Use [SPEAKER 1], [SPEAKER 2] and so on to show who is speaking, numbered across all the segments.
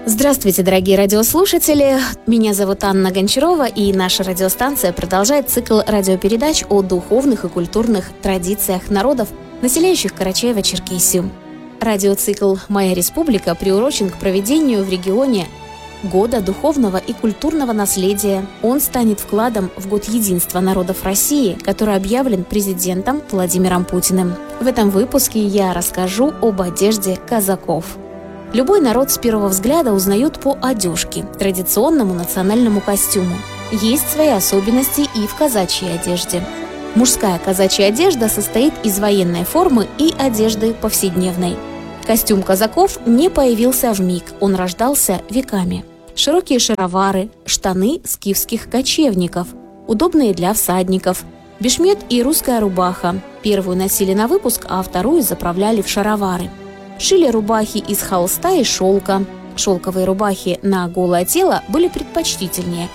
[SPEAKER 1] Здравствуйте, дорогие радиослушатели! Меня зовут Анна Гончарова, и наша радиостанция продолжает цикл радиопередач о духовных и культурных традициях народов, населяющих Карачаево-Черкесию. Радиоцикл «Моя республика» приурочен к проведению в регионе Года духовного и культурного наследия. Он станет вкладом в Год единства народов России, который объявлен президентом Владимиром Путиным. В этом выпуске я расскажу об одежде казаков. Любой народ с первого взгляда узнает по одежке, традиционному национальному костюму. Есть свои особенности и в казачьей одежде. Мужская казачья одежда состоит из военной формы и одежды повседневной. Костюм казаков не появился вмиг, он рождался веками. Широкие шаровары, штаны скифских кочевников, удобные для всадников, бешмет и русская рубаха. Первую носили на выпуск, а вторую заправляли в шаровары. Шили рубахи из холста и шелка. Шелковые рубахи на голое тело были предпочтительнее.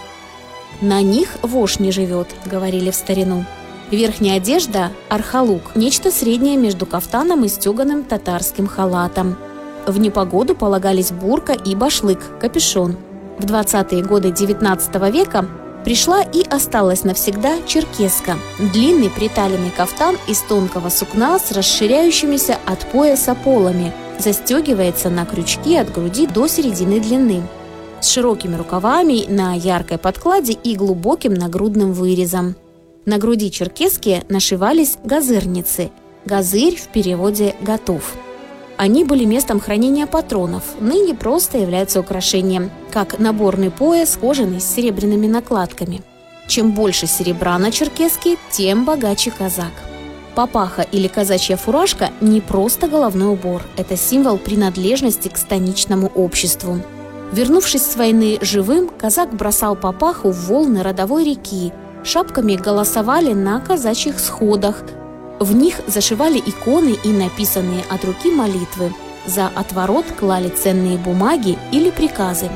[SPEAKER 1] «На них вошь не живет», — говорили в старину. Верхняя одежда – архалук, нечто среднее между кафтаном и стеганым татарским халатом. В непогоду полагались бурка и башлык, капюшон. В 20-е годы XIX века пришла и осталась навсегда черкеска – длинный приталенный кафтан из тонкого сукна с расширяющимися от пояса полами, застегивается на крючки от груди до середины длины, с широкими рукавами на яркой подкладе и глубоким нагрудным вырезом. На груди черкески нашивались газырницы. Газырь в переводе «готов». Они были местом хранения патронов, ныне просто являются украшением, как наборный пояс, кожаный с серебряными накладками. Чем больше серебра на черкеске, тем богаче казак. Папаха или казачья фуражка – не просто головной убор, это символ принадлежности к станичному обществу. Вернувшись с войны живым, казак бросал папаху в волны родовой реки, шапками голосовали на казачьих сходах. В них зашивали иконы и написанные от руки молитвы. За отворот клали ценные бумаги или приказы.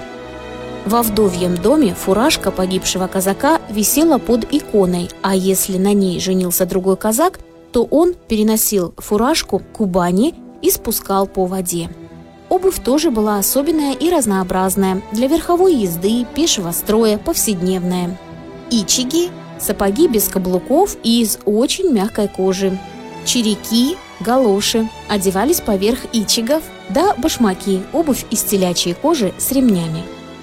[SPEAKER 1] Во вдовьем доме фуражка погибшего казака висела под иконой, а если на ней женился другой казак, то он переносил фуражку к Кубани и спускал по воде. Обувь тоже была особенная и разнообразная, для верховой езды, пешего строя, повседневная. Ичиги – сапоги без каблуков и из очень мягкой кожи. Чиряки, галоши одевались поверх ичигов, да башмаки – обувь из телячьей кожи с ремнями.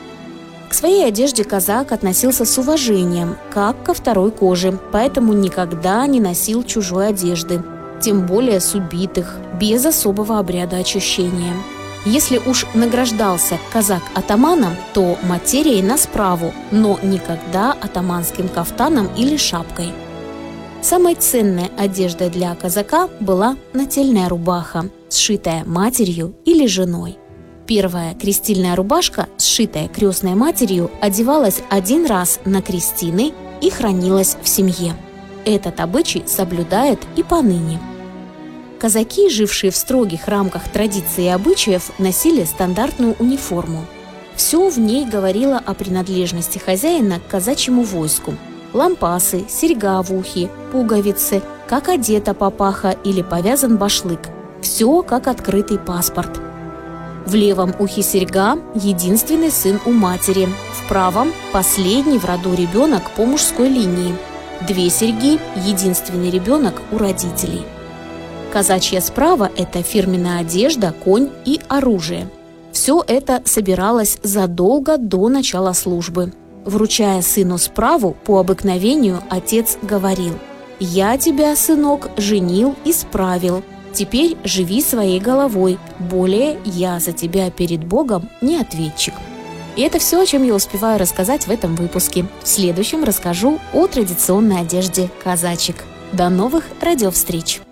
[SPEAKER 1] К своей одежде казак относился с уважением, как ко второй коже, поэтому никогда не носил чужой одежды, тем более с убитых, без особого обряда очищения. Если уж награждался казак атаманом, то материей на справу, но никогда атаманским кафтаном или шапкой. Самой ценной одеждой для казака была нательная рубаха, сшитая матерью или женой. Первая крестильная рубашка, сшитая крестной матерью, одевалась один раз на крестины и хранилась в семье. Этот обычай соблюдает и поныне. Казаки, жившие в строгих рамках традиций и обычаев, носили стандартную униформу. Все в ней говорило о принадлежности хозяина к казачьему войску. Лампасы, серьга в ухе, пуговицы, как одета папаха или повязан башлык. Все как открытый паспорт. В левом ухе серьга – единственный сын у матери, в правом – последний в роду ребенок по мужской линии. 2 серьги – единственный ребенок у родителей. Казачья справа – это фирменная одежда, конь и оружие. Все это собиралось задолго до начала службы. Вручая сыну справу, по обыкновению отец говорил: «Я тебя, сынок, женил и справил. Теперь живи своей головой, более я за тебя перед Богом не ответчик». И это все, о чем я успеваю рассказать в этом выпуске. В следующем расскажу о традиционной одежде казачек. До новых радиовстреч!